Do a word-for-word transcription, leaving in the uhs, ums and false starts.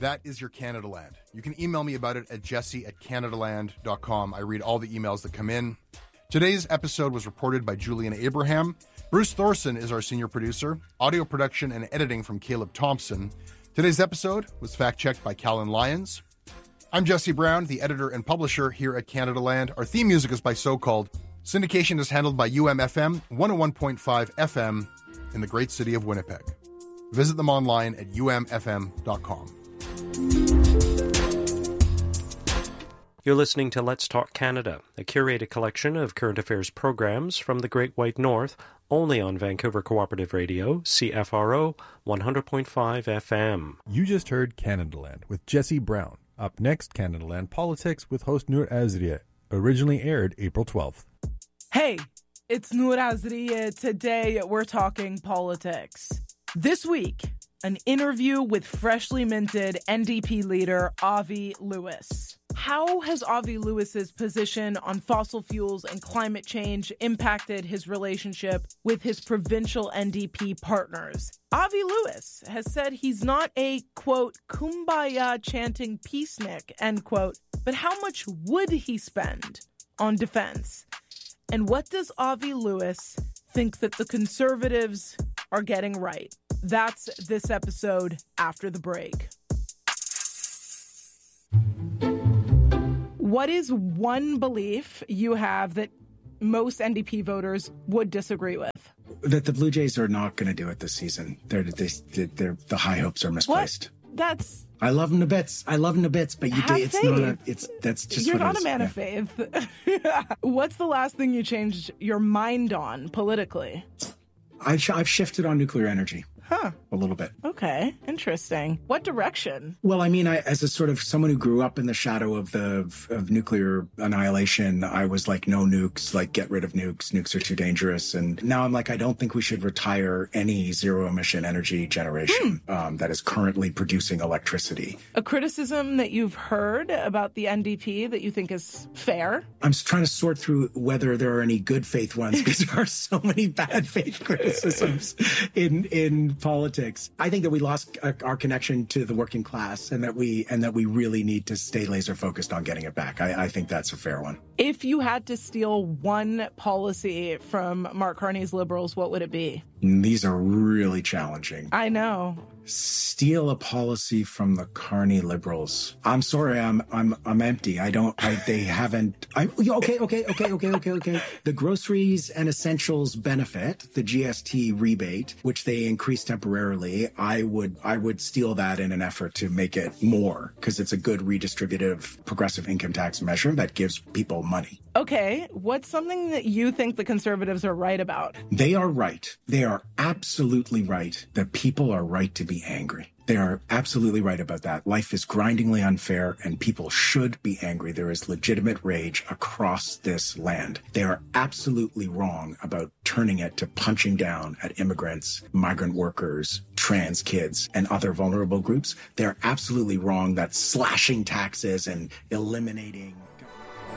that is your Canada Land. You can email me about it at jesse at canadaland dot com. I read all the emails that come in. Today's episode was reported by Julian Abraham. Bruce Thorson is our senior producer. Audio production and editing from Caleb Thompson. Today's episode was fact-checked by Callan Lyons. I'm Jesse Brown, the editor and publisher here at Canada Land. Our theme music is by So Called. Syndication is handled by U M F M, one oh one point five F M in the great city of Winnipeg. Visit them online at u m f m dot com. You're listening to Let's Talk Canada, a curated collection of current affairs programs from the Great White North, only on Vancouver Cooperative Radio, C F R O, one hundred point five F M. You just heard Canada Land with Jesse Brown. Up next, Canada Land Politics with host Noor Azria, originally aired April twelfth. Hey, it's Noor Azria. Today we're talking politics. This week, an interview with freshly minted N D P leader Avi Lewis. How has Avi Lewis's position on fossil fuels and climate change impacted his relationship with his provincial N D P partners? Avi Lewis has said he's not a, quote, kumbaya chanting peacenik, end quote, but how much would he spend on defense? And what does Avi Lewis think that the Conservatives are getting right? That's this episode after the break. What is one belief you have that most N D P voters would disagree with? That the Blue Jays are not going to do it this season. They're, they, they're, the high hopes are misplaced. What? That's... I love them to bits. I love them to bits, but you do, it's faith. not a, it's, that's just You're what not it is. a man yeah. of faith. What's the last thing you changed your mind on politically? I've, sh- I've shifted on nuclear energy. Huh. A little bit. Okay. Interesting. What direction? Well, I mean, I, as a sort of someone who grew up in the shadow of the of, of nuclear annihilation, I was like, no nukes, like get rid of nukes. Nukes are too dangerous. And now I'm like, I don't think we should retire any zero emission energy generation hmm. um, that is currently producing electricity. A criticism that you've heard about the N D P that you think is fair? I'm just trying to sort through whether there are any good faith ones because there are so many bad faith criticisms in in politics. I think that we lost our connection to the working class and that we and that we really need to stay laser focused on getting it back. I, I think that's a fair one. If you had to steal one policy from Mark Carney's Liberals, what would it be? These are really challenging. I know. Steal a policy from the Carney Liberals. I'm sorry, I'm I'm I'm empty. I don't. I, they haven't. I okay, okay, okay, okay, okay, okay. The groceries and essentials benefit, the G S T rebate, which they increased temporarily. I would I would steal that in an effort to make it more because it's a good redistributive, progressive income tax measure that gives people money. Okay, what's something that you think the Conservatives are right about? They are right. They are absolutely right that people are right to be angry. They are absolutely right about that. Life is grindingly unfair and people should be angry. There is legitimate rage across this land. They are absolutely wrong about turning it to punching down at immigrants, migrant workers, trans kids, and other vulnerable groups. They're absolutely wrong that slashing taxes and eliminating